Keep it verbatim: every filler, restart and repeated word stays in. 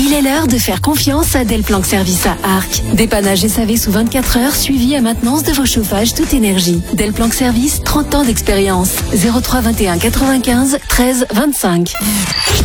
Il est l'heure de faire confiance à Delplanque Service à Arques. Dépannage S A V sous vingt-quatre heures, suivi à maintenance de vos chauffages toute énergie. Delplanque Service, trente ans d'expérience. zéro trois vingt et un quatre-vingt-quinze treize vingt-cinq.